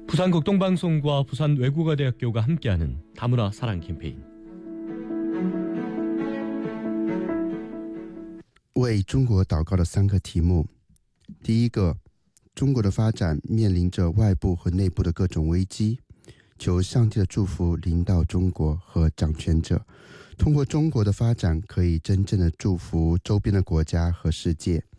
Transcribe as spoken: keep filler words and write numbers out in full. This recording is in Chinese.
부산극동방송과 부산외국어대학교가 함께하는 다문화 사랑 캠페인 为中国祷告的三个题目。第一个，中国的发展面临着外部和内部的各种危机，求上帝的祝福临到中国和掌权者，通过中国的发展可以真正的祝福周边的国家和世界。